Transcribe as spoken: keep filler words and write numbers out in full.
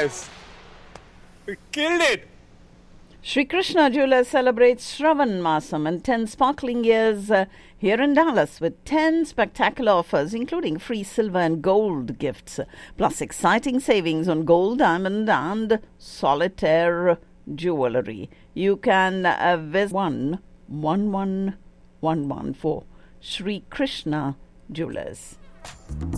Yes. We killed it. Sri Krishna Jewelers celebrates Shravan Masam and ten sparkling years uh, here in Dallas with ten spectacular offers, including free silver and gold gifts, plus exciting savings on gold, diamond, and solitaire jewelry. You can uh, visit one one one one one for Sri Krishna Jewelers.